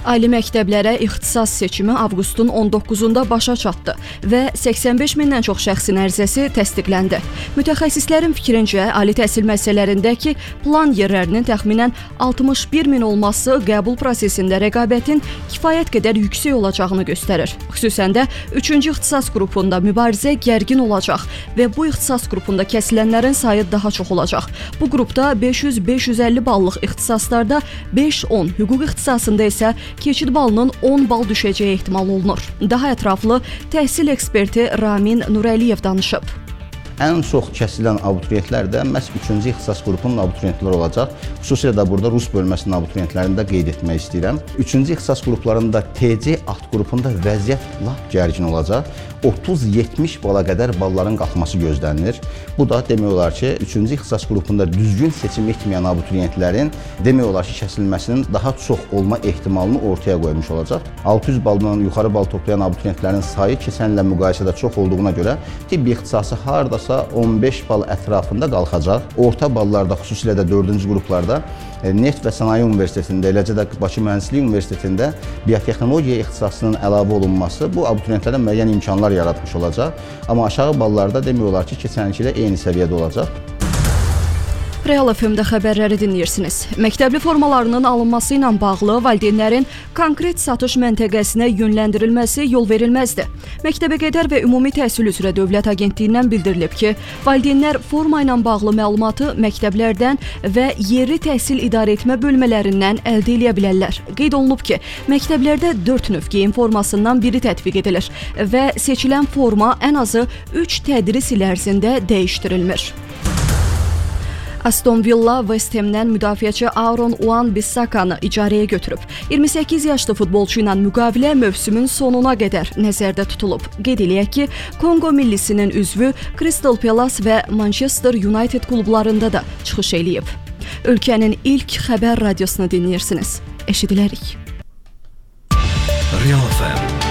Ali məktəblərə ixtisas seçimi avqustun 19-da başa çatdı və 85 mindən çox şəxsin ərizəsi təsdiqləndi. Mütəxəssislərin fikrincə, ali təhsil müəssisələrindəki plan yerlərinin təxminən 61 min olması qəbul prosesində rəqabətin kifayət qədər yüksək olacağını göstərir. Xüsusən də 3-cü ixtisas qrupunda mübarizə gərgin olacaq və bu ixtisas qrupunda kəsilənlərin sayı daha çox olacaq. Bu qrupda 500-550 ballıq ixtisaslarda 5-10, hüquq ixtisasında isə keçid balının 10 bal düşəcəyi ehtimal olunur. Daha ətraflı təhsil eksperti Ramin Nurəliyev danışıb. Ən çox kəsilən abituriyentlər də məhz 3-cü ixtisas qrupunun abituriyentləri olacaq. Xüsusilə də burada Rus bölməsinin abituriyentlərini də qeyd etmək istəyirəm. 3-cü ixtisas qruplarında TC alt qrupunda vəziyyət lap gərgin olacaq. 30-70 bala qədər balların qalxması gözlənilir. Bu da demək olar ki, 3-cü ixtisas qrupunda düzgün seçim etməyən abituriyentlərin demək olar ki, kəsilməsinin daha çox olma ehtimalını ortaya qoymuş olacaq. 600 baldan yuxarı bal toplayan abituriyentlərin sayı keçən illə müqayisədə çox olduğuna görə tibb ixtisası hardasa 15 bal ətrafında qalxacaq. Orta ballarda, xüsusilə də 4-cü qruplarda Neft və Sənaye Universitetində, eləcə də Bakı Mühəndislik Universitetində biotexnologiya ixtisasının əlavə olunması bu abituriyentlərə müəyyən imkanlar yaratmış olacaq. Amma aşağı ballarda demək olar ki, keçən ilki ilə eyni səviyyədə olacaq. Real FM-də xəbərləri dinləyirsiniz. Məktəbli formalarının alınması ilə bağlı valideynlərin konkret satış məntəqəsinə yönləndirilməsi yol verilməzdir. Məktəbəqədər və Ümumi Təhsil üzrə Dövlət Agentliyindən bildirilib ki, valideynlər forma ilə bağlı məlumatı məktəblərdən və yerli təhsil idarəetmə bölmələrindən əldə edə bilərlər. Qeyd olunub ki, məktəblərdə 4 növ geyim formasından biri tətbiq edilir və seçilən forma ən azı 3 tədris il ərzində dəyişdirilmir. Aston Villa West Ham'dən müdafiəçi Aaron Wan-Bissakanı icarəyə götürüb. 28 yaşlı futbolçu ilə müqavilə mövsümün sonuna qədər nəzərdə tutulub. Qeyd eləyək ki, Kongo millisinin üzvü Crystal Palace və Manchester United klublarında da çıxış eləyib. Ölkənin ilk xəbər radiosunu dinləyirsiniz. Eşidilərik. Real FM